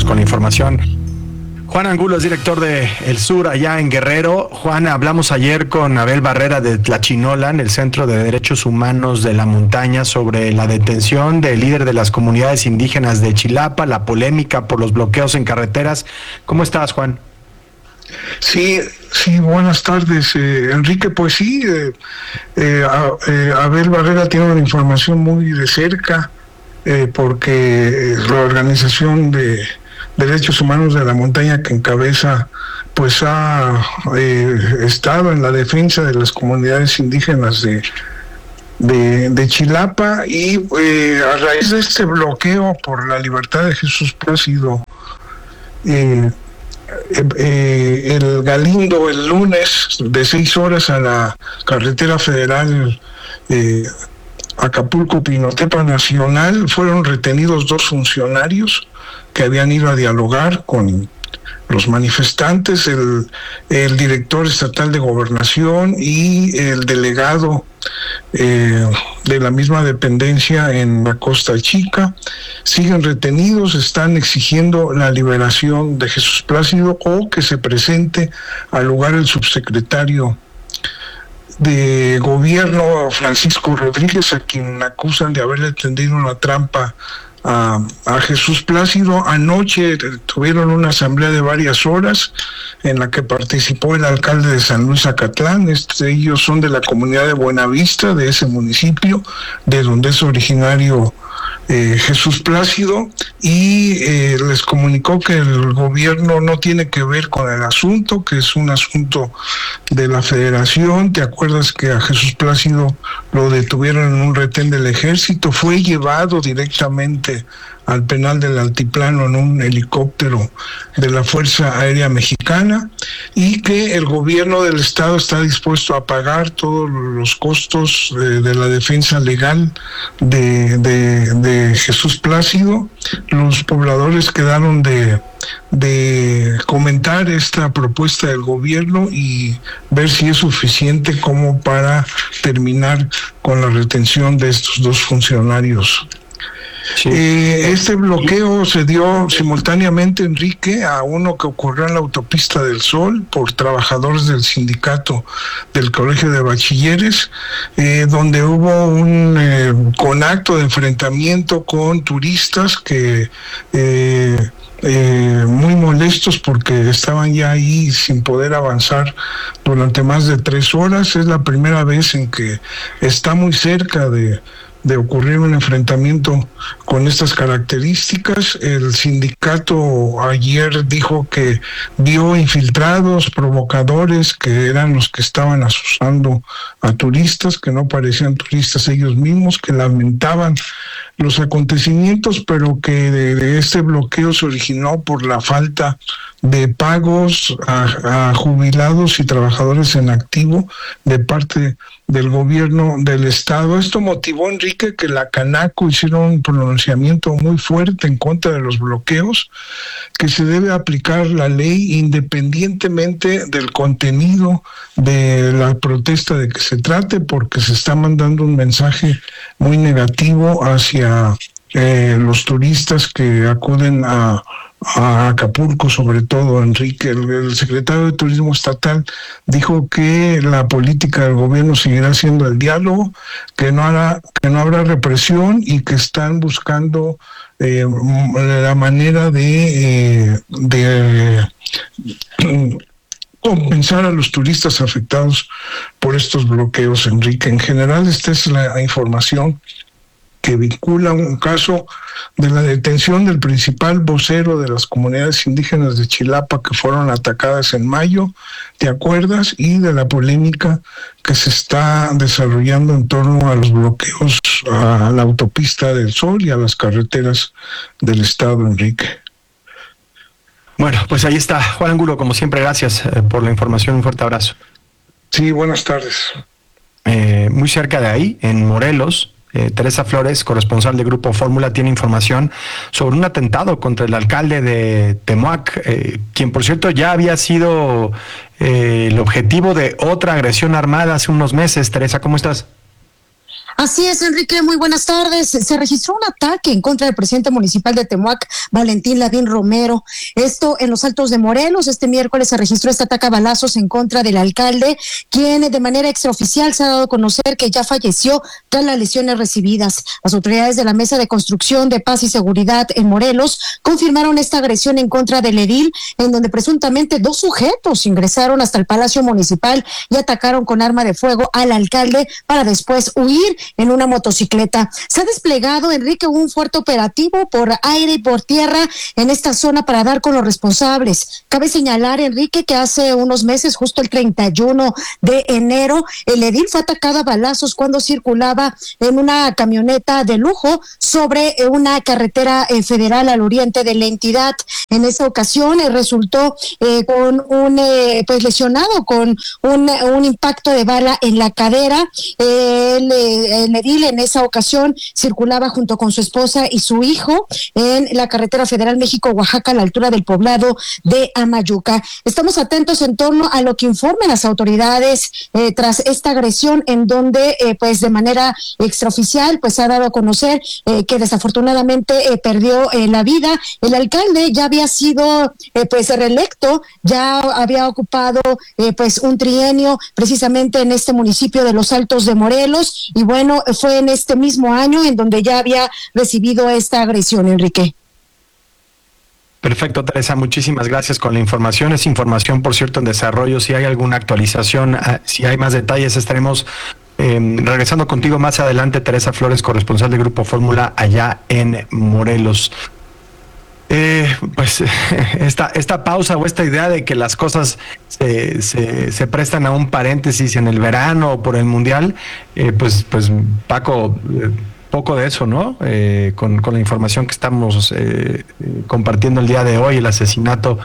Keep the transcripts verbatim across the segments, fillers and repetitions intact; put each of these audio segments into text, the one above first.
con la información. Juan Angulo es director de El Sur allá en Guerrero. Juan, hablamos ayer con Abel Barrera de Tlachinolan, el Centro de Derechos Humanos de la Montaña, sobre la detención del líder de las comunidades indígenas de Chilapa, la polémica por los bloqueos en carreteras. ¿Cómo estás, Juan? Sí, sí, buenas tardes, eh, Enrique. Pues sí, eh, eh, eh, Abel Barrera tiene una información muy de cerca, eh, porque la Organización de Derechos Humanos de la Montaña que encabeza, pues ha eh, estado en la defensa de las comunidades indígenas de, de, de Chilapa, y eh, a raíz de este bloqueo por la libertad de Jesús Plácido, eh, Eh, eh, el Galindo el lunes de seis horas a la carretera federal eh, Acapulco-Pinotepa Nacional, fueron retenidos dos funcionarios que habían ido a dialogar con los manifestantes, el, el director estatal de gobernación y el delegado eh, de la misma dependencia en la Costa Chica. Siguen retenidos, están exigiendo la liberación de Jesús Plácido o que se presente al lugar el subsecretario de gobierno Francisco Rodríguez, a quien acusan de haberle tendido una trampa a, a Jesús Plácido. Anoche tuvieron una asamblea de varias horas en la que participó el alcalde de San Luis Acatlán. Este, ellos son de la comunidad de Buenavista, de ese municipio, de donde es originario Eh, Jesús Plácido, y eh, les comunicó que el gobierno no tiene que ver con el asunto, que es un asunto de la federación. ¿Te acuerdas que a Jesús Plácido lo detuvieron en un retén del ejército? Fue llevado directamente al penal del Altiplano en un helicóptero de la Fuerza Aérea Mexicana, y que el gobierno del estado está dispuesto a pagar todos los costos de, de la defensa legal de, de, de Jesús Plácido. Los pobladores quedaron de, de comentar esta propuesta del gobierno y ver si es suficiente como para terminar con la retención de estos dos funcionarios. Sí. Eh, este bloqueo se dio simultáneamente, Enrique, a uno que ocurrió en la Autopista del Sol por trabajadores del sindicato del Colegio de Bachilleres, eh, donde hubo un eh, conacto de enfrentamiento con turistas que eh, eh, muy molestos porque estaban ya ahí sin poder avanzar durante más de tres horas. Es la primera vez en que está muy cerca de de ocurrir un enfrentamiento con estas características. El sindicato ayer dijo que vio infiltrados, provocadores, que eran los que estaban asusando a turistas, que no parecían turistas ellos mismos, que lamentaban los acontecimientos, pero que de, de este bloqueo se originó por la falta de pagos a, a jubilados y trabajadores en activo de parte del gobierno del estado. Esto motivó, Enrique, que la Canaco hiciera un pronunciamiento muy fuerte en contra de los bloqueos, que se debe aplicar la ley independientemente del contenido de la protesta de que se trate, porque se está mandando un mensaje muy negativo hacia eh, los turistas que acuden a a Acapulco, sobre todo, Enrique. El, el secretario de Turismo Estatal dijo que la política del gobierno seguirá siendo el diálogo, que no hará, que no habrá represión, y que están buscando eh, la manera de, eh, de eh, compensar a los turistas afectados por estos bloqueos, Enrique. En general, esta es la información que vincula un caso de la detención del principal vocero de las comunidades indígenas de Chilapa que fueron atacadas en mayo, ¿te acuerdas? Y de la polémica que se está desarrollando en torno a los bloqueos a la Autopista del Sol y a las carreteras del estado, Enrique. Bueno, pues ahí está. Juan Angulo, como siempre, gracias eh, por la información. Un fuerte abrazo. Sí, buenas tardes. Eh, muy cerca de ahí, en Morelos, Eh, Teresa Flores, corresponsal de Grupo Fórmula, tiene información sobre un atentado contra el alcalde de Temoac, eh, quien por cierto ya había sido eh, el objetivo de otra agresión armada hace unos meses. Teresa, ¿cómo estás? Así es, Enrique, muy buenas tardes. Se registró un ataque en contra del presidente municipal de Temuac, Valentín Lavín Romero. Esto en los Altos de Morelos. Este miércoles se registró este ataque a balazos en contra del alcalde, quien de manera extraoficial se ha dado a conocer que ya falleció tras las lesiones recibidas. Las autoridades de la Mesa de Construcción de Paz y Seguridad en Morelos confirmaron esta agresión en contra del edil, en donde presuntamente dos sujetos ingresaron hasta el Palacio Municipal y atacaron con arma de fuego al alcalde para después huir en una motocicleta. Se ha desplegado, Enrique, un fuerte operativo por aire y por tierra en esta zona para dar con los responsables. Cabe señalar, Enrique, que hace unos meses, justo el treinta y uno de enero, el edil fue atacado a balazos cuando circulaba en una camioneta de lujo sobre una carretera eh, federal al oriente de la entidad. En esa ocasión eh, resultó eh, con un eh, pues lesionado con un, un impacto de bala en la cadera. Eh, el, el edil en esa ocasión circulaba junto con su esposa y su hijo en la carretera federal México-Oaxaca a la altura del poblado de Amayuca. Estamos atentos en torno a lo que informen las autoridades eh, tras esta agresión, en donde eh, pues de manera extraoficial pues ha dado a conocer eh, que desafortunadamente eh, perdió eh, la vida. El alcalde ya había sido eh, pues reelecto, ya había ocupado eh, pues un trienio precisamente en este municipio de Los Altos de Morelos, y bueno, fue en este mismo año en donde ya había recibido esta agresión, Enrique. Perfecto, Teresa, muchísimas gracias con la información. Es información, por cierto, en desarrollo. Si hay alguna actualización, si hay más detalles, estaremos eh, regresando contigo más adelante. Teresa Flores, corresponsal del Grupo Fórmula allá en Morelos. Eh, pues esta, esta pausa o esta idea de que las cosas se, se, se prestan a un paréntesis en el verano o por el Mundial, eh, pues, pues Paco, eh, poco de eso, ¿no? Eh, con, con la información que estamos eh, compartiendo el día de hoy, el asesinato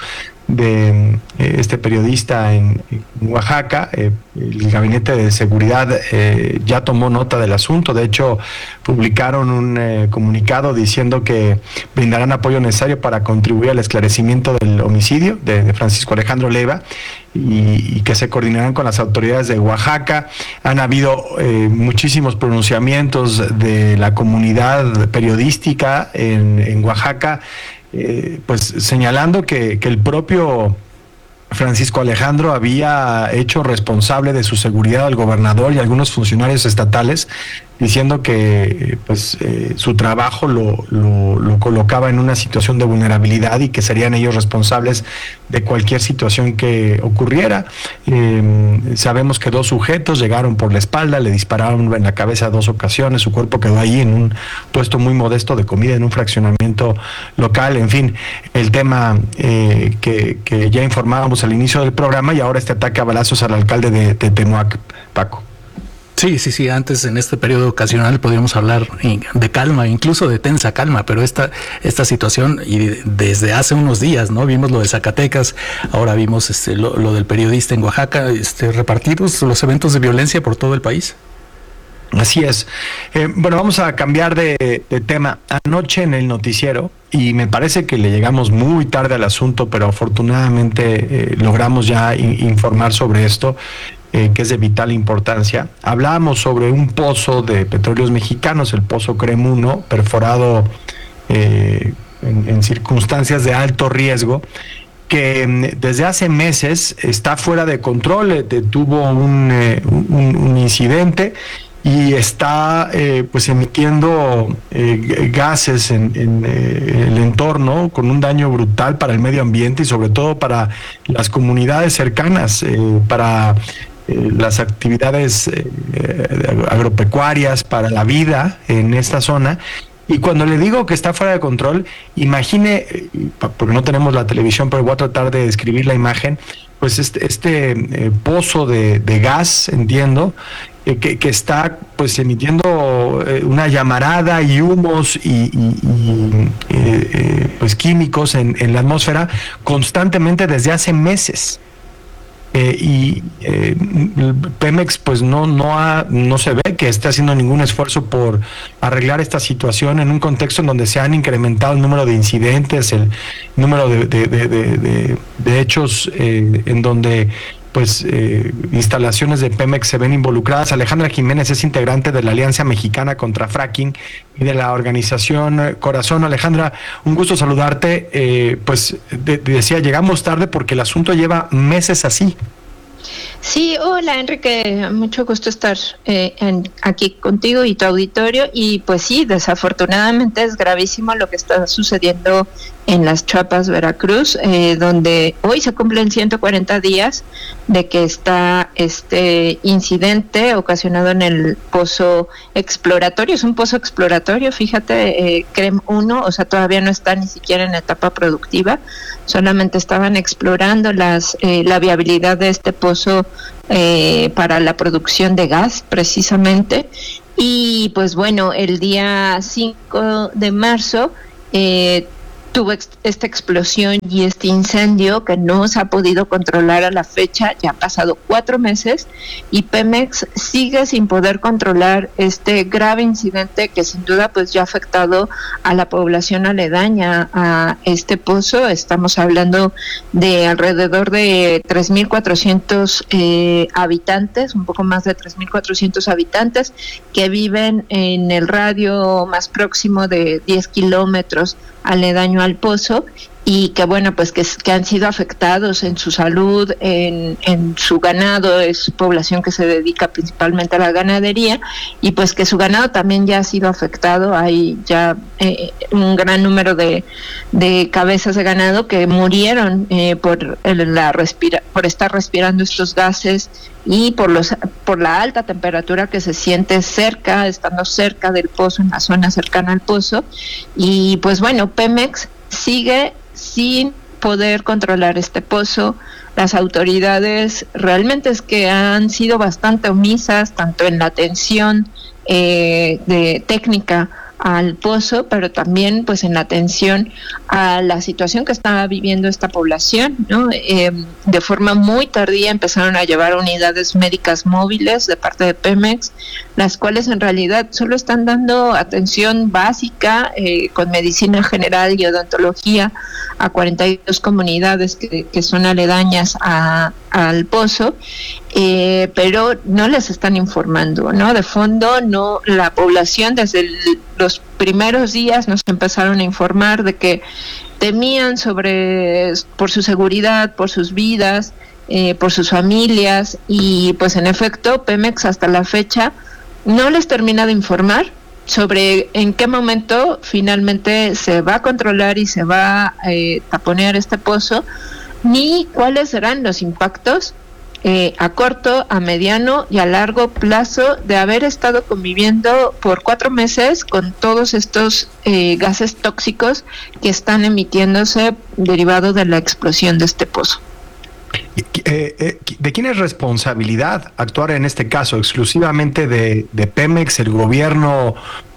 de eh, este periodista en, en Oaxaca. Eh, el Gabinete de Seguridad eh, ya tomó nota del asunto. De hecho, publicaron un eh, comunicado diciendo que brindarán apoyo necesario para contribuir al esclarecimiento del homicidio de, de Francisco Alejandro Leiva, y, y que se coordinarán con las autoridades de Oaxaca. Han habido eh, muchísimos pronunciamientos de la comunidad periodística en, en Oaxaca, Eh, pues señalando que, que el propio Francisco Alejandro había hecho responsable de su seguridad al gobernador y a algunos funcionarios estatales, diciendo que pues eh, su trabajo lo, lo, lo colocaba en una situación de vulnerabilidad y que serían ellos responsables de cualquier situación que ocurriera. Eh, sabemos que dos sujetos llegaron por la espalda, le dispararon en la cabeza dos ocasiones, su cuerpo quedó ahí en un puesto muy modesto de comida en un fraccionamiento local. En fin, el tema eh, que, que ya informábamos al inicio del programa, y ahora este ataque a balazos al alcalde de, de Temuac, Paco. Sí, sí, sí, antes en este periodo ocasional podríamos hablar de calma, incluso de tensa calma, pero esta esta situación, y desde hace unos días, ¿no? Vimos lo de Zacatecas, ahora vimos este lo, lo del periodista en Oaxaca, este repartidos los eventos de violencia por todo el país. Así es. Eh, bueno, vamos a cambiar de, de tema. Anoche en el noticiero, y me parece que le llegamos muy tarde al asunto, pero afortunadamente eh, logramos ya in, informar sobre esto, eh, que es de vital importancia. Hablábamos sobre un pozo de Petróleos Mexicanos, el Pozo Crem uno, perforado eh, en, en circunstancias de alto riesgo, que desde hace meses está fuera de control. Eh, tuvo un, eh, un, un incidente y está eh, pues emitiendo eh, gases en, en eh, el entorno, con un daño brutal para el medio ambiente y sobre todo para las comunidades cercanas, eh, para eh, las actividades eh, agropecuarias, para la vida en esta zona. Y cuando le digo que está fuera de control, imagine, porque no tenemos la televisión, pero voy a tratar de describir la imagen, pues este, este eh, pozo de, de gas, entiendo, eh, que, que está pues emitiendo eh, una llamarada y humos y, y, y eh, eh, pues químicos en, en la atmósfera constantemente desde hace meses. Eh, y eh, Pemex pues no no ha, no se ve que esté haciendo ningún esfuerzo por arreglar esta situación en un contexto en donde se han incrementado el número de incidentes, el número de, de, de, de, de, de hechos eh, en donde pues eh, instalaciones de Pemex se ven involucradas. Alejandra Jiménez es integrante de la Alianza Mexicana contra Fracking y de la organización Corazón. Alejandra, un gusto saludarte. Eh, pues de, de decía, llegamos tarde porque el asunto lleva meses así. Sí, hola Enrique, mucho gusto estar eh, en, aquí contigo y tu auditorio. Y pues sí, desafortunadamente es gravísimo lo que está sucediendo en Las Chapas, Veracruz, eh, donde hoy se cumplen ciento cuarenta días de que está este incidente ocasionado en el pozo exploratorio. Es un pozo exploratorio, fíjate, eh, CREM uno, o sea, todavía no está ni siquiera en etapa productiva, solamente estaban explorando las eh, la viabilidad de este pozo eh, para la producción de gas, precisamente. Y pues bueno, el día cinco de marzo eh, tuvo ex- esta explosión y este incendio que no se ha podido controlar a la fecha. Ya han pasado cuatro meses y Pemex sigue sin poder controlar este grave incidente que sin duda pues ya ha afectado a la población aledaña a este pozo. Estamos hablando de alrededor de tres mil cuatrocientos eh, habitantes, un poco más de tres mil cuatrocientos habitantes que viven en el radio más próximo de diez kilómetros aledaño al pozo, y que bueno, pues que, que han sido afectados en su salud, en, en su ganado. Es población que se dedica principalmente a la ganadería, y pues que su ganado también ya ha sido afectado. Hay ya eh, un gran número de, de cabezas de ganado que murieron eh, por el, la respira, por estar respirando estos gases y por los por la alta temperatura que se siente cerca, estando cerca del pozo, en la zona cercana al pozo. Y pues bueno, Pemex sigue sin poder controlar este pozo. Las autoridades realmente es que han sido bastante omisas, tanto en la atención eh, de técnica al pozo, pero también pues en la atención a la situación que estaba viviendo esta población, ¿no? Eh, de forma muy tardía empezaron a llevar unidades médicas móviles de parte de Pemex, las cuales en realidad solo están dando atención básica eh, con medicina general y odontología a cuarenta y dos comunidades que, que son aledañas a, al pozo, eh, pero no les están informando, ¿no? De fondo, no, la población desde el, los primeros días nos empezaron a informar de que temían sobre por su seguridad, por sus vidas, eh, por sus familias, y pues en efecto Pemex hasta la fecha no les termina de informar sobre en qué momento finalmente se va a controlar y se va a eh, taponear este pozo, ni cuáles serán los impactos eh, a corto, a mediano y a largo plazo de haber estado conviviendo por cuatro meses con todos estos eh, gases tóxicos que están emitiéndose derivado de la explosión de este pozo. ¿De quién es responsabilidad actuar en este caso? ¿Exclusivamente de, de Pemex? ¿El gobierno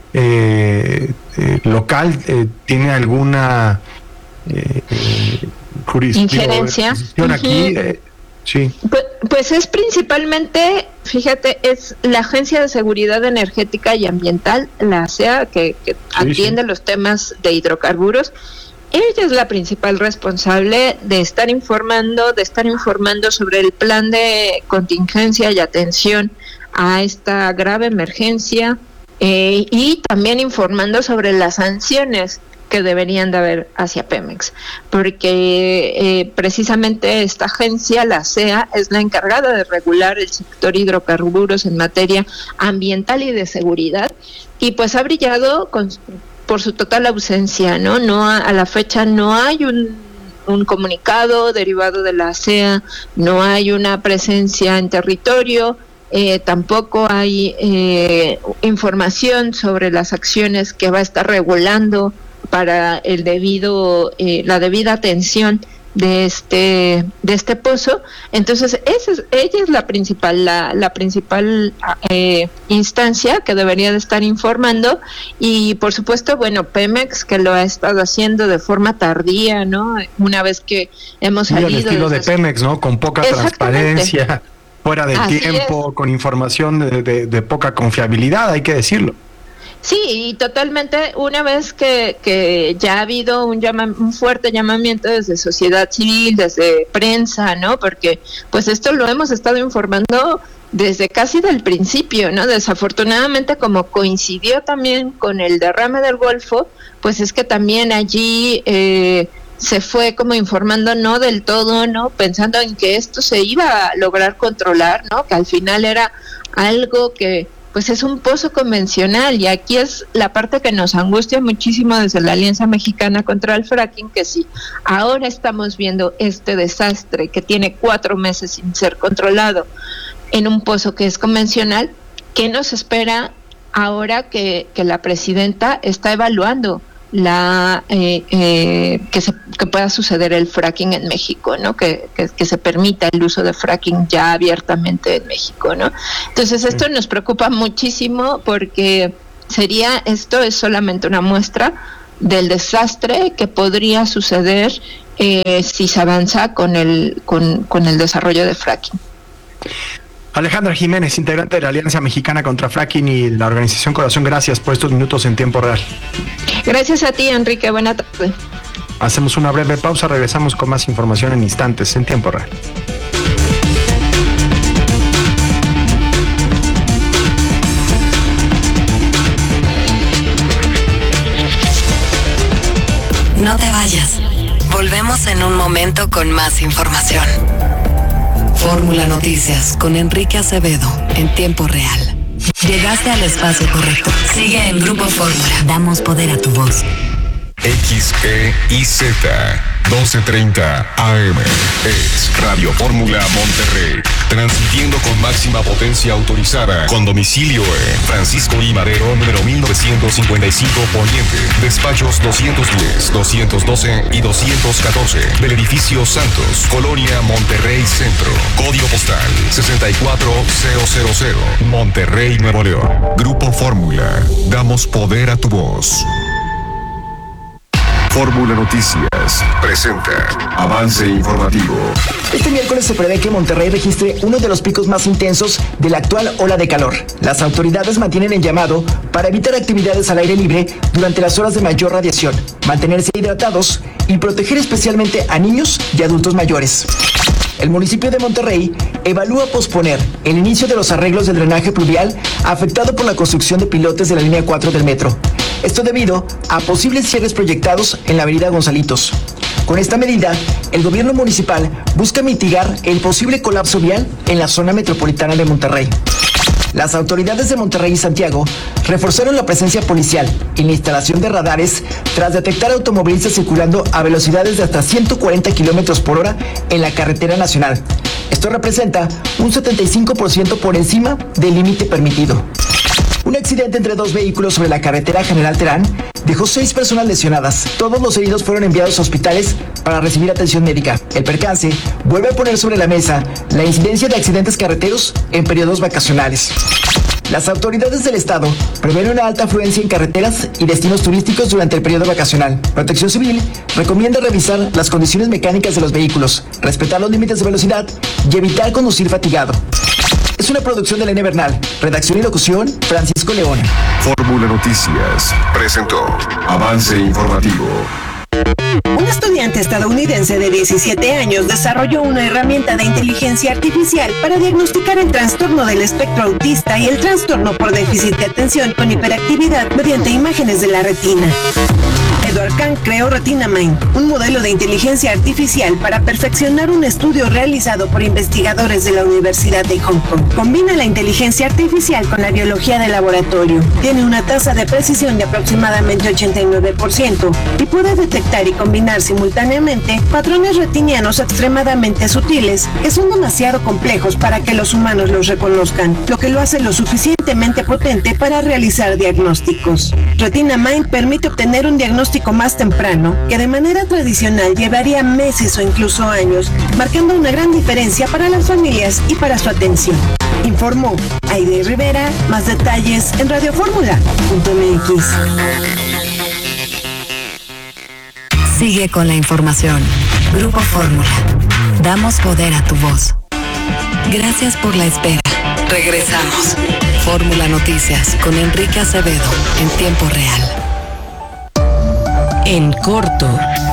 eh, eh, local eh, tiene alguna eh, juris- injerencia digo, aquí? Eh, sí. Pues, pues es principalmente, fíjate, es la Agencia de Seguridad Energética y Ambiental, la A S E A, que, que sí, atiende sí. los temas de hidrocarburos. Ella es la principal responsable de estar informando, de estar informando sobre el plan de contingencia y atención a esta grave emergencia, eh, y también informando sobre las sanciones que deberían de haber hacia Pemex, porque eh, precisamente esta agencia, la A S E A, es la encargada de regular el sector hidrocarburos en materia ambiental y de seguridad, y pues ha brillado con por su total ausencia, ¿no? No a, a la fecha no hay un, un comunicado derivado de la A S E A, no hay una presencia en territorio, eh, tampoco hay eh, información sobre las acciones que va a estar regulando para el debido, eh, la debida atención de este de este pozo. Entonces esa es, ella es la principal la, la principal eh, instancia que debería de estar informando, y por supuesto bueno Pemex, que lo ha estado haciendo de forma tardía, ¿no? Una vez que hemos sí, salido el estilo de, esas... Pemex, ¿no? Con poca transparencia, fuera de Así tiempo, es. con información de, de, de poca confiabilidad, hay que decirlo. Sí, y totalmente, una vez que, que ya ha habido un, llama, un fuerte llamamiento desde sociedad civil, desde prensa, ¿no? Porque pues esto lo hemos estado informando desde casi del principio, ¿no? Desafortunadamente, como coincidió también con el derrame del Golfo, pues es que también allí eh, se fue como informando no del todo, ¿no? Pensando en que esto se iba a lograr controlar, ¿no? Que al final era algo que pues es un pozo convencional, y aquí es la parte que nos angustia muchísimo desde la Alianza Mexicana contra el Fracking, que si ahora estamos viendo este desastre que tiene cuatro meses sin ser controlado en un pozo que es convencional, ¿qué nos espera ahora que, que la presidenta está evaluando la eh, eh, que se que pueda suceder el fracking en México, ¿no? Que, que, que se permita el uso de fracking ya abiertamente en México, ¿no? Entonces esto nos preocupa muchísimo, porque sería esto es solamente una muestra del desastre que podría suceder eh, si se avanza con el con, con el desarrollo de fracking. Alejandra Jiménez, integrante de la Alianza Mexicana contra Fracking y la organización Corazón, gracias por estos minutos en tiempo real. Gracias a ti, Enrique. Buena tarde. Hacemos una breve pausa, regresamos con más información en instantes, en tiempo real. No te vayas. Volvemos en un momento con más información. Fórmula Noticias con Enrique Acevedo en tiempo real. Llegaste al espacio correcto. Sigue en Grupo Fórmula. Damos poder a tu voz. X E I Z doce treinta A M es Radio Fórmula Monterrey, transmitiendo con máxima potencia autorizada, con domicilio en Francisco I. Madero, número mil novecientos cincuenta y cinco Poniente, despachos doscientos diez, doscientos doce y doscientos catorce, del edificio Santos, Colonia Monterrey Centro, código postal sesenta y cuatro mil, Monterrey, Nuevo León. Grupo Fórmula, damos poder a tu voz. Fórmula Noticias presenta avance informativo. Este miércoles se prevé que Monterrey registre uno de los picos más intensos de la actual ola de calor. Las autoridades mantienen el llamado para evitar actividades al aire libre durante las horas de mayor radiación, mantenerse hidratados y proteger especialmente a niños y adultos mayores. El municipio de Monterrey evalúa posponer el inicio de los arreglos del drenaje pluvial afectado por la construcción de pilotes de la línea cuatro del metro. Esto debido a posibles cierres proyectados en la avenida Gonzalitos. Con esta medida, el gobierno municipal busca mitigar el posible colapso vial en la zona metropolitana de Monterrey. Las autoridades de Monterrey y Santiago reforzaron la presencia policial y la instalación de radares tras detectar automovilistas circulando a velocidades de hasta ciento cuarenta kilómetros por hora en la carretera nacional. Esto representa un setenta y cinco por ciento por encima del límite permitido. Un accidente entre dos vehículos sobre la carretera General Terán dejó seis personas lesionadas. Todos los heridos fueron enviados a hospitales para recibir atención médica. El percance vuelve a poner sobre la mesa la incidencia de accidentes carreteros en periodos vacacionales. Las autoridades del estado prevén una alta afluencia en carreteras y destinos turísticos durante el periodo vacacional. Protección Civil recomienda revisar las condiciones mecánicas de los vehículos, respetar los límites de velocidad y evitar conducir fatigado. Es una producción de Elena Bernal. Redacción y locución, Francisco León. Fórmula Noticias presentó avance informativo. Un estudiante estadounidense de diecisiete años desarrolló una herramienta de inteligencia artificial para diagnosticar el trastorno del espectro autista y el trastorno por déficit de atención con hiperactividad mediante imágenes de la retina. Edward Kang creó Retina Mind, un modelo de inteligencia artificial para perfeccionar un estudio realizado por investigadores de la Universidad de Hong Kong. Combina la inteligencia artificial con la biología de laboratorio. Tiene una tasa de precisión de aproximadamente ochenta y nueve por ciento y puede detectar y combinar simultáneamente patrones retinianos extremadamente sutiles que son demasiado complejos para que los humanos los reconozcan, lo que lo hace lo suficientemente potente para realizar diagnósticos. Retina Mind permite obtener un diagnóstico más temprano que de manera tradicional llevaría meses o incluso años, marcando una gran diferencia para las familias y para su atención. Informó Aide Rivera. Más detalles en radiofórmula punto m x. Sigue con la información. Grupo Fórmula. Damos poder a tu voz. Gracias por la espera. Regresamos. Fórmula Noticias con Enrique Acevedo en tiempo real. En corto.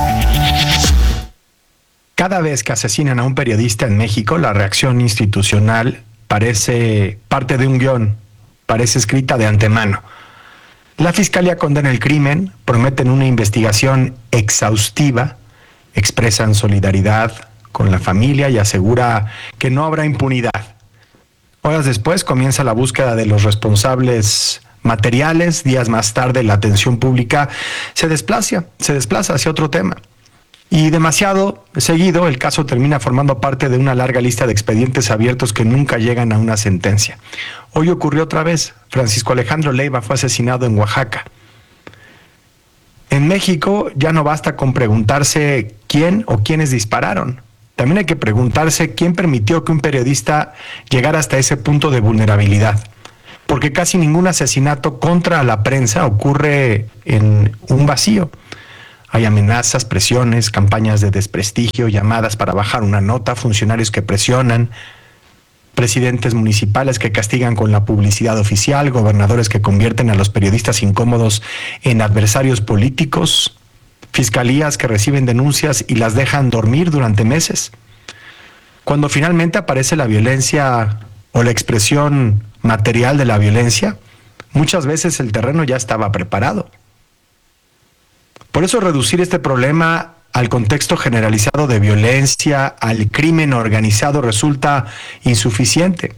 Cada vez que asesinan a un periodista en México, la reacción institucional parece parte de un guión, parece escrita de antemano. La Fiscalía condena el crimen, prometen una investigación exhaustiva, expresan solidaridad con la familia y asegura que no habrá impunidad. Horas después comienza la búsqueda de los responsables materiales. Días más tarde la atención pública se desplaza, se desplaza hacia otro tema. Y demasiado seguido el caso termina formando parte de una larga lista de expedientes abiertos que nunca llegan a una sentencia. Hoy ocurrió otra vez. Francisco Alejandro Leiva fue asesinado en Oaxaca. En México ya no basta con preguntarse quién o quiénes dispararon. También hay que preguntarse quién permitió que un periodista llegara hasta ese punto de vulnerabilidad. Porque casi ningún asesinato contra la prensa ocurre en un vacío. Hay amenazas, presiones, campañas de desprestigio, llamadas para bajar una nota, funcionarios que presionan, presidentes municipales que castigan con la publicidad oficial, gobernadores que convierten a los periodistas incómodos en adversarios políticos, fiscalías que reciben denuncias y las dejan dormir durante meses. Cuando finalmente aparece la violencia o la expresión material de la violencia, muchas veces el terreno ya estaba preparado. Por eso reducir este problema al contexto generalizado de violencia, al crimen organizado, resulta insuficiente.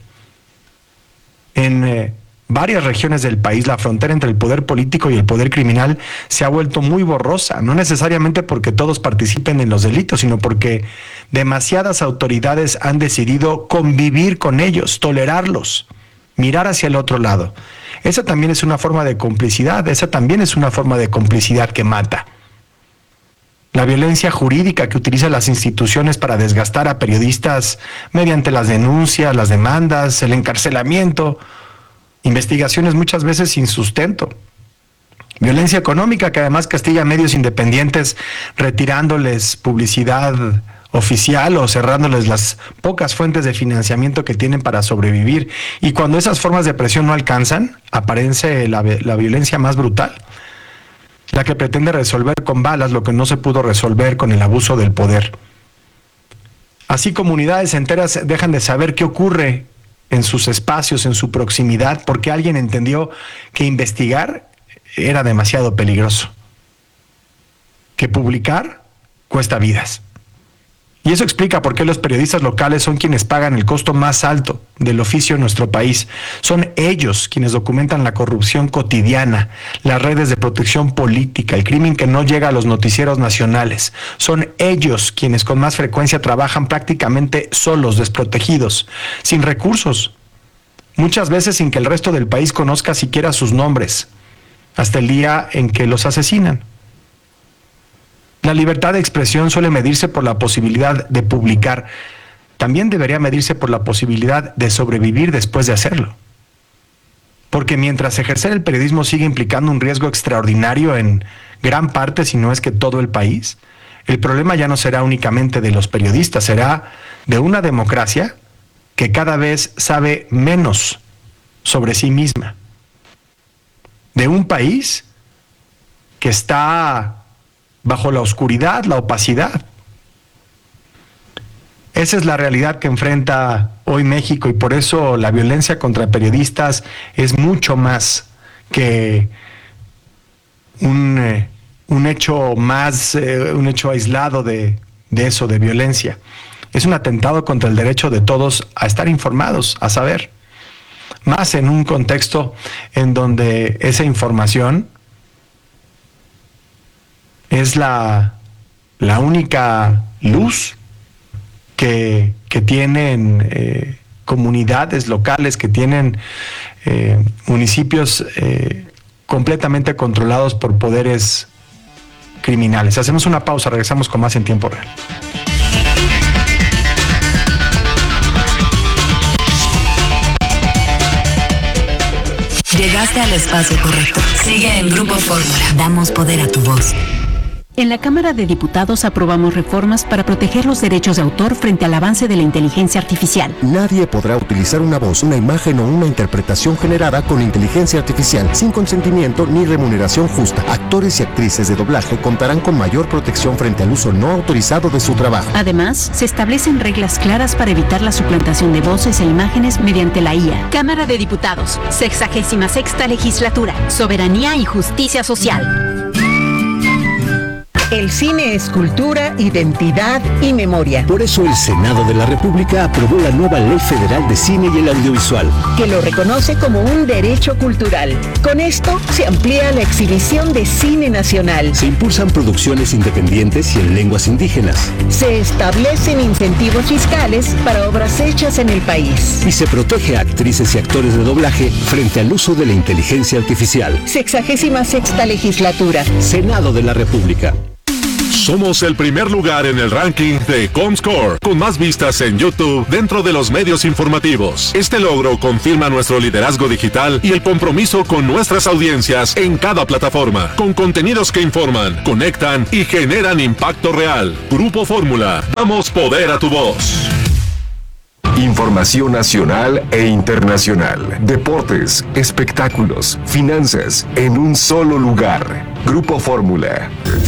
En eh, varias regiones del país, la frontera entre el poder político y el poder criminal se ha vuelto muy borrosa, no necesariamente porque todos participen en los delitos, sino porque demasiadas autoridades han decidido convivir con ellos, tolerarlos, mirar hacia el otro lado. Esa también es una forma de complicidad, esa también es una forma de complicidad que mata. La violencia jurídica que utilizan las instituciones para desgastar a periodistas mediante las denuncias, las demandas, el encarcelamiento, investigaciones muchas veces sin sustento. Violencia económica que además castiga a medios independientes retirándoles publicidad oficial o cerrándoles las pocas fuentes de financiamiento que tienen para sobrevivir. Y cuando esas formas de presión no alcanzan, aparece la, la violencia más brutal, la que pretende resolver con balas lo que no se pudo resolver con el abuso del poder. Así comunidades enteras dejan de saber qué ocurre en sus espacios, en su proximidad, porque alguien entendió que investigar era demasiado peligroso, que publicar cuesta vidas. Y eso explica por qué los periodistas locales son quienes pagan el costo más alto del oficio en nuestro país. Son ellos quienes documentan la corrupción cotidiana, las redes de protección política, el crimen que no llega a los noticieros nacionales. Son ellos quienes con más frecuencia trabajan prácticamente solos, desprotegidos, sin recursos, muchas veces sin que el resto del país conozca siquiera sus nombres, hasta el día en que los asesinan. La libertad de expresión suele medirse por la posibilidad de publicar. También debería medirse por la posibilidad de sobrevivir después de hacerlo. Porque mientras ejercer el periodismo sigue implicando un riesgo extraordinario en gran parte, si no es que todo el país, el problema ya no será únicamente de los periodistas, será de una democracia que cada vez sabe menos sobre sí misma. De un país que está bajo la oscuridad, la opacidad. Esa es la realidad que enfrenta hoy México y por eso la violencia contra periodistas es mucho más que un, eh, un hecho más, eh, un hecho aislado de, de eso, de violencia. Es un atentado contra el derecho de todos a estar informados, a saber. Más en un contexto en donde esa información es la, la única luz que, que tienen eh, comunidades locales, que tienen eh, municipios eh, completamente controlados por poderes criminales. Hacemos una pausa, regresamos con más en tiempo real. Llegaste al espacio correcto. Sigue en Grupo Fórmula. Damos poder a tu voz. En la Cámara de Diputados aprobamos reformas para proteger los derechos de autor frente al avance de la inteligencia artificial. Nadie podrá utilizar una voz, una imagen o una interpretación generada con inteligencia artificial sin consentimiento ni remuneración justa. Actores y actrices de doblaje contarán con mayor protección frente al uso no autorizado de su trabajo. Además, se establecen reglas claras para evitar la suplantación de voces e imágenes mediante la I A. Cámara de Diputados, sexagésima sexta legislatura, soberanía y justicia social. El cine es cultura, identidad y memoria. Por eso el Senado de la República aprobó la nueva Ley Federal de Cine y el Audiovisual, que lo reconoce como un derecho cultural. Con esto se amplía la exhibición de cine nacional. Se impulsan producciones independientes y en lenguas indígenas. Se establecen incentivos fiscales para obras hechas en el país. Y se protege a actrices y actores de doblaje frente al uso de la inteligencia artificial. Sexagésima sexta legislatura. Senado de la República. Somos el primer lugar en el ranking de Comscore, con más vistas en YouTube dentro de los medios informativos. Este logro confirma nuestro liderazgo digital y el compromiso con nuestras audiencias en cada plataforma, con contenidos que informan, conectan y generan impacto real. Grupo Fórmula, damos poder a tu voz. Información nacional e internacional, deportes, espectáculos, finanzas, en un solo lugar. Grupo Fórmula.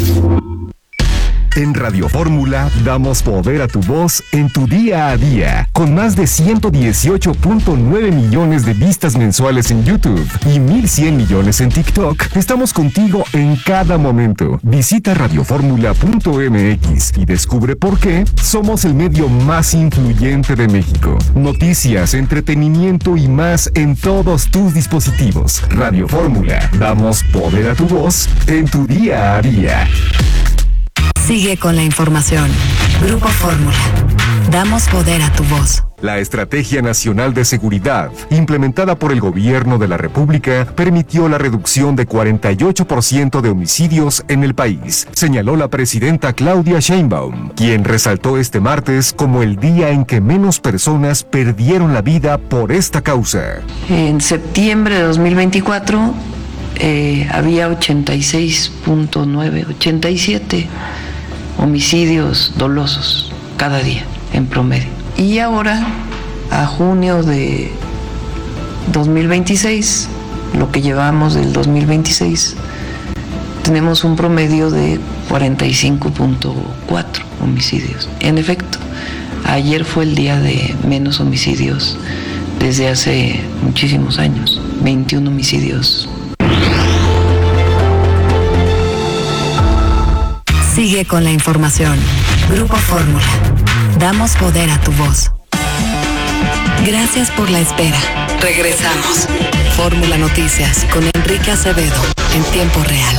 En Radio Fórmula damos poder a tu voz en tu día a día. Con más de ciento dieciocho punto nueve millones de vistas mensuales en YouTube y mil cien millones en TikTok, estamos contigo en cada momento. Visita radio fórmula punto m x y descubre por qué somos el medio más influyente de México. Noticias, entretenimiento y más en todos tus dispositivos. Radio Fórmula, damos poder a tu voz en tu día a día. Sigue con la información. Grupo Fórmula. Damos poder a tu voz. La Estrategia Nacional de Seguridad, implementada por el Gobierno de la República, permitió la reducción de cuarenta y ocho por ciento de homicidios en el país, señaló la presidenta Claudia Sheinbaum, quien resaltó este martes como el día en que menos personas perdieron la vida por esta causa. En septiembre de dos mil veinticuatro eh, había ochenta y seis punto nueve, ochenta y siete homicidios dolosos cada día en promedio. Y ahora, a junio de dos mil veintiséis, lo que llevamos del dos mil veintiséis, tenemos un promedio de cuarenta y cinco punto cuatro homicidios. En efecto, ayer fue el día de menos homicidios desde hace muchísimos años, veintiún homicidios. Sigue con la información. Grupo Fórmula. Damos poder a tu voz. Gracias por la espera. Regresamos. Fórmula Noticias con Enrique Acevedo en tiempo real.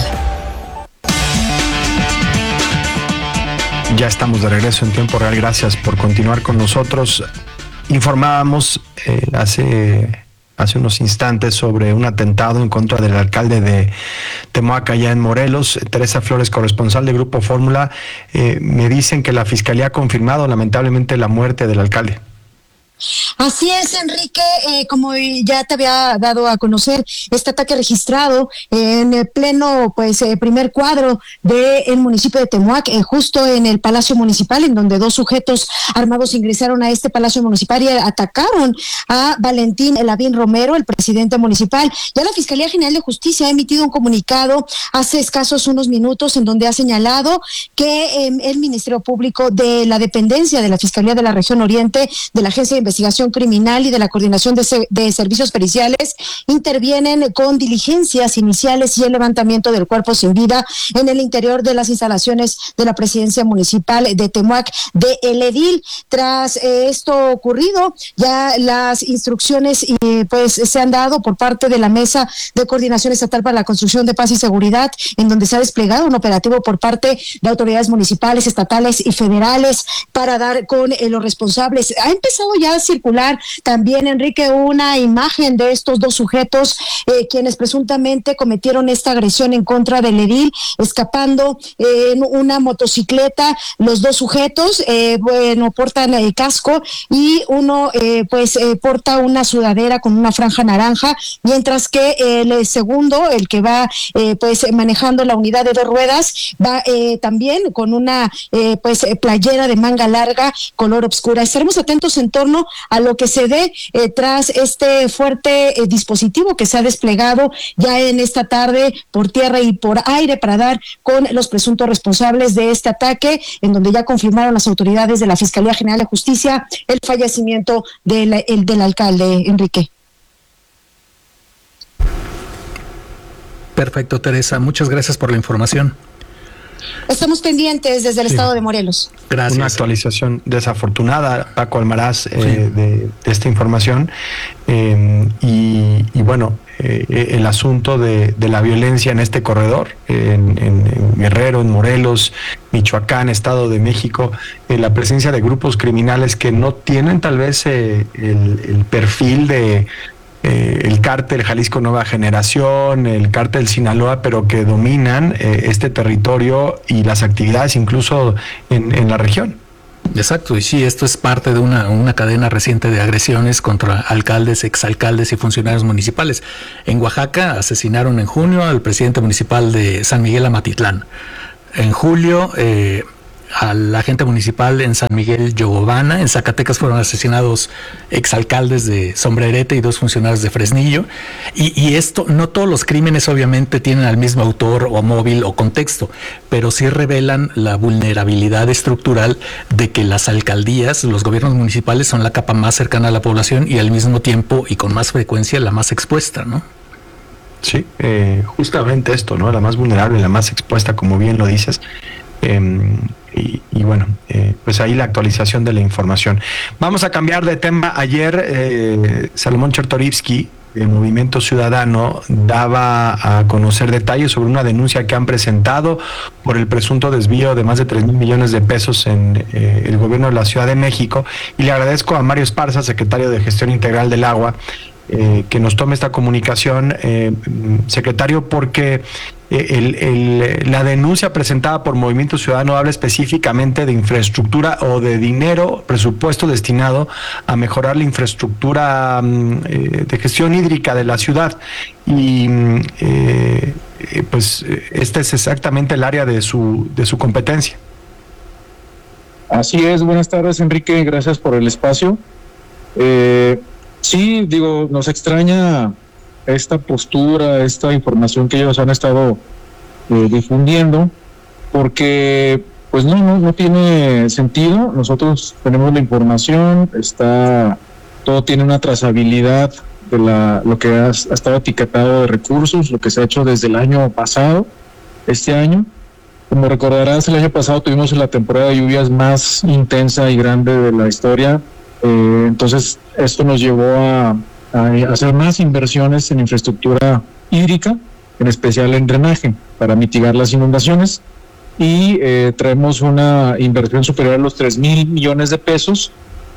Ya estamos de regreso en tiempo real. Gracias por continuar con nosotros. Informábamos eh, hace... hace unos instantes sobre un atentado en contra del alcalde de Temoac, allá en Morelos. Teresa Flores, corresponsal de Grupo Fórmula, eh, me dicen que la Fiscalía ha confirmado lamentablemente la muerte del alcalde. Así es, Enrique, eh, como ya te había dado a conocer, este ataque registrado en el pleno, pues, eh, primer cuadro del municipio de Temoac, eh, justo en el Palacio Municipal, en donde dos sujetos armados ingresaron a este Palacio Municipal y atacaron a Valentín Lavín Romero, el presidente municipal. Ya la Fiscalía General de Justicia ha emitido un comunicado hace escasos unos minutos en donde ha señalado que eh, el Ministerio Público de la dependencia de la Fiscalía de la Región Oriente, de la Agencia de Investigación Criminal y de la Coordinación de, de Servicios Periciales intervienen con diligencias iniciales y el levantamiento del cuerpo sin vida en el interior de las instalaciones de la Presidencia Municipal de Temoac de El Edil. Tras eh, esto ocurrido, ya las instrucciones eh, pues se han dado por parte de la Mesa de Coordinación Estatal para la Construcción de Paz y Seguridad, en donde se ha desplegado un operativo por parte de autoridades municipales, estatales y federales para dar con eh, los responsables. Ha empezado ya a circular también, Enrique, una imagen de estos dos sujetos eh, quienes presuntamente cometieron esta agresión en contra del edil, escapando eh, en una motocicleta. Los dos sujetos, eh, bueno, portan el casco y uno eh, pues eh, porta una sudadera con una franja naranja, mientras que eh, el segundo, el que va eh, pues manejando la unidad de dos ruedas, va eh, también con una eh, pues playera de manga larga, color oscura. Estaremos atentos en torno a lo que se dé eh, tras este fuerte eh, dispositivo que se ha desplegado ya en esta tarde por tierra y por aire para dar con los presuntos responsables de este ataque, en donde ya confirmaron las autoridades de la Fiscalía General de Justicia el fallecimiento del, el, del alcalde, Enrique. Perfecto, Teresa. Muchas gracias por la información. Estamos pendientes desde el sí. estado de Morelos. Gracias. Una actualización desafortunada, Paco Almaraz, eh, sí. de, de esta información. Eh, y, y bueno, eh, el asunto de, de la violencia en este corredor, en, en, en Guerrero, en Morelos, Michoacán, Estado de México, eh, la presencia de grupos criminales que no tienen tal vez eh, el, el perfil de Eh, el cártel Jalisco Nueva Generación, el cártel Sinaloa, pero que dominan eh, este territorio y las actividades incluso en, en la región. Exacto, y sí, esto es parte de una, una cadena reciente de agresiones contra alcaldes, exalcaldes y funcionarios municipales. En Oaxaca asesinaron en junio al presidente municipal de San Miguel Amatitlán. En julio, eh, al agente municipal en San Miguel Yogobana. En Zacatecas fueron asesinados exalcaldes de Sombrerete y dos funcionarios de Fresnillo. Y, y esto, no todos los crímenes obviamente tienen al mismo autor o móvil o contexto, pero sí revelan la vulnerabilidad estructural de que las alcaldías, los gobiernos municipales son la capa más cercana a la población y al mismo tiempo y con más frecuencia la más expuesta, ¿no? Sí, eh, justamente esto, ¿no? La más vulnerable, la más expuesta, como bien lo dices. Eh, y, y bueno, eh, pues ahí la actualización de la información. Vamos a cambiar de tema. Ayer eh, Salomón Chertorivsky, el Movimiento Ciudadano, daba a conocer detalles sobre una denuncia que han presentado por el presunto desvío de más de tres mil millones de pesos en eh, el gobierno de la Ciudad de México, y le agradezco a Mario Esparza, secretario de Gestión Integral del Agua, eh, que nos tome esta comunicación, eh, secretario, porque El, el, la denuncia presentada por Movimiento Ciudadano habla específicamente de infraestructura o de dinero, presupuesto destinado a mejorar la infraestructura eh, de gestión hídrica de la ciudad. Y eh, pues este es exactamente el área de su, de su competencia. Así es, buenas tardes, Enrique, gracias por el espacio. Eh, sí, digo, nos extraña esta postura, esta información que ellos han estado eh, difundiendo, porque pues no, no, no tiene sentido. Nosotros tenemos la información, está, todo tiene una trazabilidad de la, lo que ha, ha estado etiquetado de recursos, lo que se ha hecho desde el año pasado, este año. Como recordarás, el año pasado tuvimos la temporada de lluvias más intensa y grande de la historia, eh, entonces esto nos llevó a a hacer más inversiones en infraestructura hídrica, en especial en drenaje, para mitigar las inundaciones, y eh, traemos una inversión superior a los tres mil millones de pesos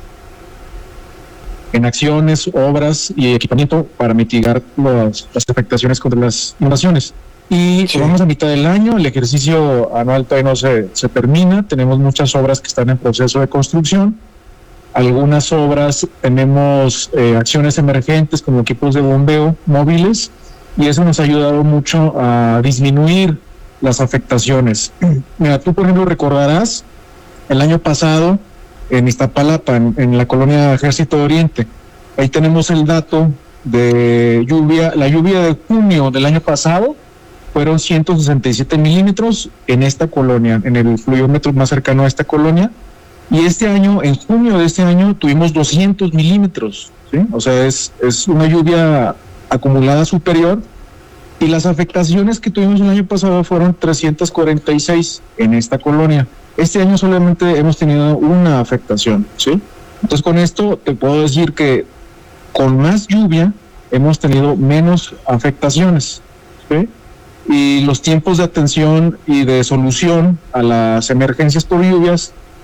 en acciones, obras y equipamiento para mitigar los, las afectaciones contra las inundaciones. Y sí. Vamos a mitad del año, el ejercicio anual todavía no se, se termina, tenemos muchas obras que están en proceso de construcción. Algunas obras tenemos eh, acciones emergentes como equipos de bombeo móviles, y eso nos ha ayudado mucho a disminuir las afectaciones. Mira, tú por ejemplo recordarás el año pasado en Iztapalapa, en, en la colonia Ejército de Oriente, ahí tenemos el dato de lluvia, la lluvia de junio del año pasado fueron ciento sesenta y siete milímetros en esta colonia, en el fluviómetro más cercano a esta colonia. Y este año, en junio de este año, tuvimos doscientos milímetros, ¿sí? O sea, es, es una lluvia acumulada superior, y las afectaciones que tuvimos el año pasado fueron trescientos cuarenta y seis en esta colonia. Este año solamente hemos tenido una afectación, ¿sí? Entonces, con esto te puedo decir que con más lluvia hemos tenido menos afectaciones, ¿sí? Y los tiempos de atención y de solución a las emergencias por lluvias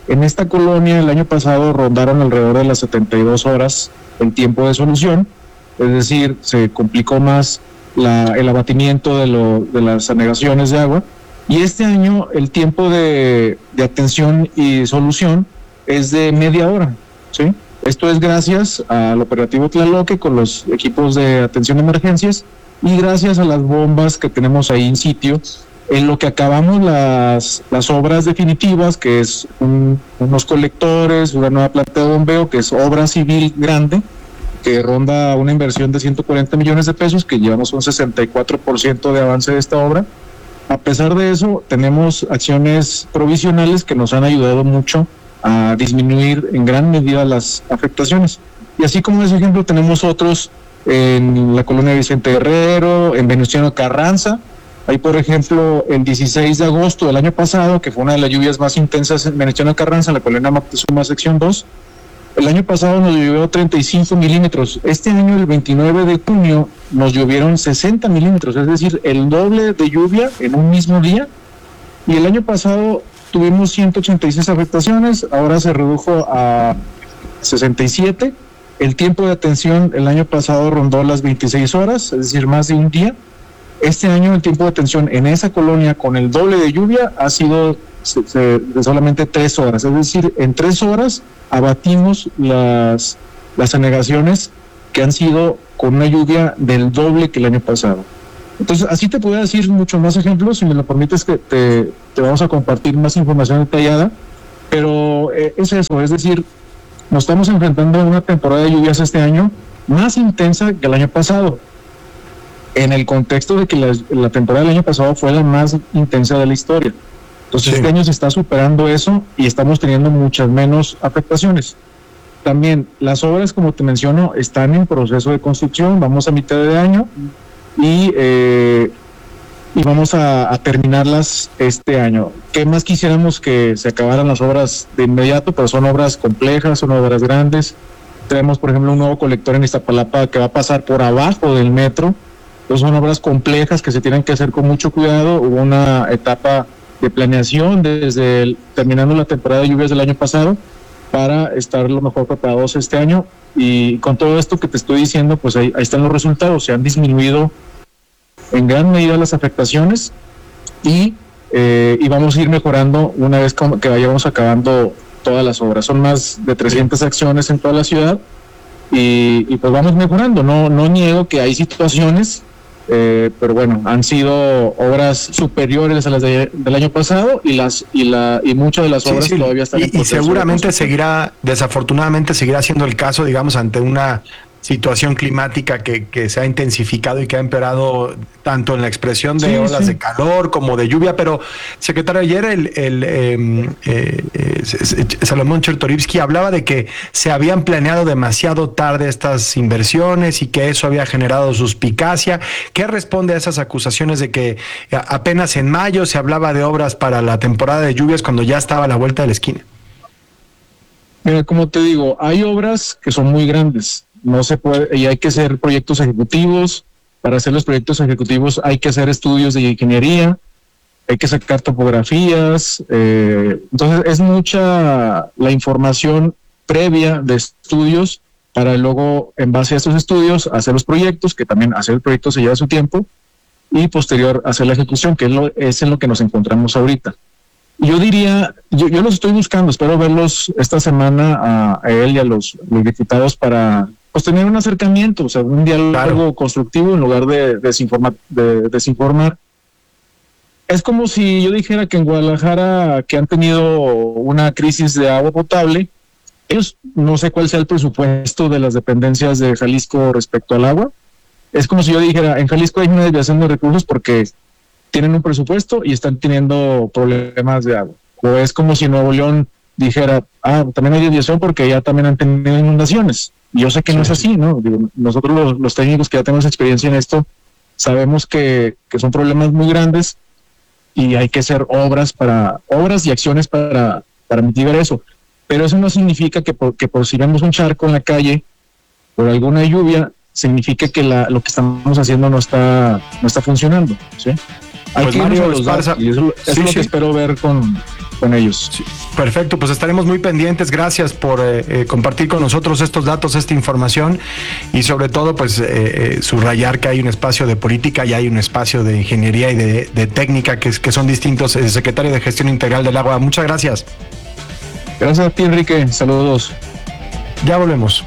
En esta colonia el año pasado rondaron alrededor de las setenta y dos horas el tiempo de solución, es decir, se complicó más la, el abatimiento de, lo, de las anegaciones de agua, y este año el tiempo de, de atención y solución es de media hora, ¿sí? Esto es gracias al operativo Tlaloque con los equipos de atención de emergencias y gracias a las bombas que tenemos ahí en sitio, en lo que acabamos las, las obras definitivas, que es un, unos colectores, una nueva planta de bombeo, que es obra civil grande, que ronda una inversión de ciento cuarenta millones de pesos, que llevamos un sesenta y cuatro por ciento de avance de esta obra. A pesar de eso, tenemos acciones provisionales que nos han ayudado mucho a disminuir en gran medida las afectaciones. Y así como ese ejemplo, tenemos otros en la colonia Vicente Guerrero, en Venustiano Carranza. Hay, por ejemplo, el dieciséis de agosto del año pasado, que fue una de las lluvias más intensas en Venustiano Carranza, en la colonia Moctezuma, sección dos. El año pasado nos llovió treinta y cinco milímetros. Este año, el veintinueve de junio, nos llovieron sesenta milímetros, es decir, el doble de lluvia en un mismo día. Y el año pasado tuvimos ciento ochenta y seis afectaciones, ahora se redujo a sesenta y siete. El tiempo de atención el año pasado rondó las veintiséis horas, es decir, más de un día. Este año el tiempo de atención en esa colonia con el doble de lluvia ha sido de solamente tres horas, es decir, en tres horas abatimos las, las anegaciones que han sido con una lluvia del doble que el año pasado. Entonces, así te puedo decir muchos más ejemplos, si me lo permites que te, te vamos a compartir más información detallada, pero eh, es eso, es decir, nos estamos enfrentando a una temporada de lluvias este año más intensa que el año pasado, en el contexto de que la, la temporada del año pasado fue la más intensa de la historia. Entonces, sí, este año se está superando eso y estamos teniendo muchas menos afectaciones. También las obras, como te menciono, están en proceso de construcción, vamos a mitad de año y, eh, y vamos a, a terminarlas este año. ¿Qué más quisiéramos que se acabaran las obras de inmediato? Pero son obras complejas, son obras grandes. Tenemos, por ejemplo, un nuevo colector en Iztapalapa que va a pasar por abajo del metro. Entonces son obras complejas que se tienen que hacer con mucho cuidado. Hubo una etapa de planeación desde el, terminando la temporada de lluvias del año pasado para estar lo mejor preparados este año, y con todo esto que te estoy diciendo, pues ahí, ahí están los resultados. Se han disminuido en gran medida las afectaciones y, eh, y vamos a ir mejorando una vez que vayamos acabando todas las obras. Son más de trescientas acciones en toda la ciudad y, y pues vamos mejorando. No, no niego que hay situaciones, Eh, pero bueno, han sido obras superiores a las de, del año pasado y las y la y muchas de las obras sí, sí. todavía están y, en proceso. Y seguramente seguirá, desafortunadamente seguirá siendo el caso, digamos, ante una situación climática que, que se ha intensificado y que ha empeorado tanto en la expresión de sí, olas sí. de calor como de lluvia. Pero, secretario, ayer el, el eh, eh, eh, Salomón Chertorivsky hablaba de que se habían planeado demasiado tarde estas inversiones y que eso había generado suspicacia. ¿Qué responde a esas acusaciones de que apenas en mayo se hablaba de obras para la temporada de lluvias cuando ya estaba a la vuelta de la esquina? Mira, como te digo, hay obras que son muy grandes. No se puede, y hay que hacer proyectos ejecutivos. Para hacer los proyectos ejecutivos hay que hacer estudios de ingeniería, hay que sacar topografías. Eh, entonces es mucha la información previa de estudios para luego, en base a estos estudios, hacer los proyectos, que también hacer el proyecto se lleva su tiempo, y posterior hacer la ejecución, que es, lo, es en lo que nos encontramos ahorita. Yo diría, yo, yo los estoy buscando, espero verlos esta semana a, a él y a los, los diputados para pues tener un acercamiento, o sea, un diálogo claro. constructivo en lugar de desinformar, de desinformar. Es como si yo dijera que en Guadalajara, que han tenido una crisis de agua potable, ellos no sé cuál sea el presupuesto de las dependencias de Jalisco respecto al agua. Es como si yo dijera, en Jalisco hay una desviación de recursos porque tienen un presupuesto y están teniendo problemas de agua. O es como si Nuevo León dijera, ah, también hay desviación porque ya también han tenido inundaciones. Y yo sé que sí. no es así, ¿no? Digo, nosotros los, los técnicos que ya tenemos experiencia en esto, sabemos que, que son problemas muy grandes y hay que hacer obras para obras y acciones para, para mitigar eso. Pero eso no significa que por, que por si vemos un charco en la calle por alguna lluvia, significa que la, lo que estamos haciendo no está no está funcionando, ¿sí? Hay pues que Mario los datos, y eso, eso sí, es lo sí. que espero ver con, con ellos. Sí, perfecto, pues estaremos muy pendientes. Gracias por eh, eh, compartir con nosotros estos datos, esta información y sobre todo pues eh, eh, subrayar que hay un espacio de política y hay un espacio de ingeniería y de, de técnica que, que son distintos. El secretario de Gestión Integral del Agua, muchas gracias. Gracias a ti, Enrique. Saludos. Ya volvemos.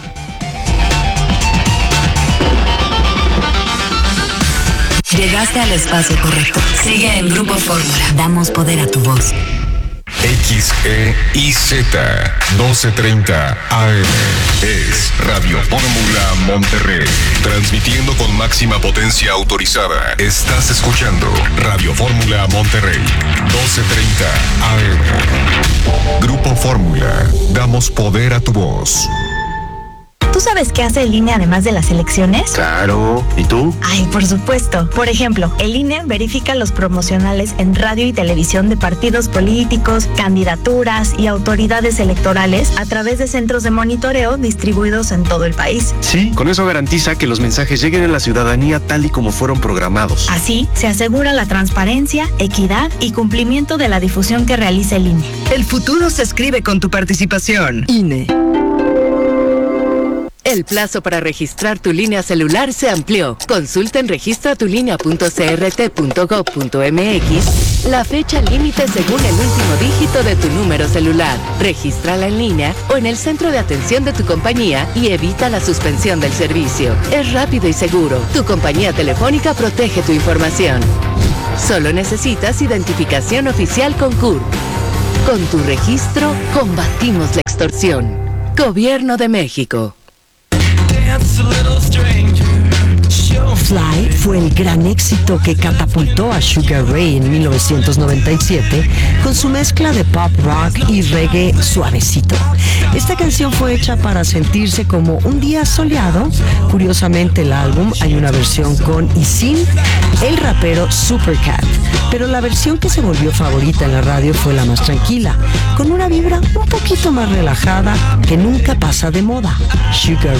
Llegaste al espacio correcto. Sigue en Grupo Fórmula. Damos poder a tu voz. X E I Z doce treinta A M es Radio Fórmula Monterrey, transmitiendo con máxima potencia autorizada. Estás escuchando Radio Fórmula Monterrey, doce treinta A M. Grupo Fórmula, damos poder a tu voz. ¿Tú sabes qué hace el I N E además de las elecciones? Claro, ¿y tú? Ay, por supuesto. Por ejemplo, el I N E verifica los promocionales en radio y televisión de partidos políticos, candidaturas y autoridades electorales a través de centros de monitoreo distribuidos en todo el país. Sí, con eso garantiza que los mensajes lleguen a la ciudadanía tal y como fueron programados. Así, se asegura la transparencia, equidad y cumplimiento de la difusión que realiza el I N E. El futuro se escribe con tu participación. I N E. El plazo para registrar tu línea celular se amplió. Consulta en registra tu línea punto c r t punto gov punto m x la fecha límite según el último dígito de tu número celular. Regístrala en línea o en el centro de atención de tu compañía y evita la suspensión del servicio. Es rápido y seguro. Tu compañía telefónica protege tu información. Solo necesitas identificación oficial con C U R. Con tu registro, combatimos la extorsión. Gobierno de México. Fly fue el gran éxito que catapultó a Sugar Ray en mil novecientos noventa y siete con su mezcla de pop rock y reggae suavecito. Esta canción fue hecha para sentirse como un día soleado. Curiosamente, el álbum hay una versión con y sin el rapero Supercat, pero la versión que se volvió favorita en la radio fue la más tranquila, con una vibra un poquito más relajada que nunca pasa de moda. Sugar